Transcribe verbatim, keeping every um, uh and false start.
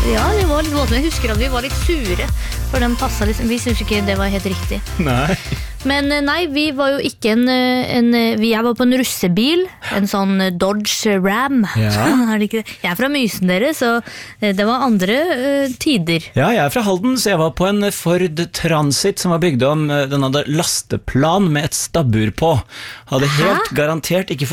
Ja, vi var litt voldsomme. Jeg husker at vi var litt sure, for den passet liksom. Vi synes ikke det var helt riktig. Nei. Men nei, vi var jo ikke en, en vi Jeg var på en russebil, en sånn Dodge Ram. Ja. Er det ikke det? Jeg er fra Mysen dere, så det var andre uh, tider. Ja, jeg er fra Halden, så jeg var på en Ford Transit som var bygd om. Den hadde lasteplan med et stabbur på. Hadde helt Hæ? garantert ikke